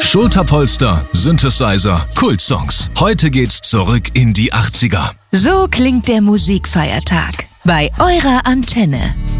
Schulterpolster, Synthesizer, Kultsongs. Heute geht's zurück in die 80er. So klingt der Musikfeiertag bei eurer Antenne.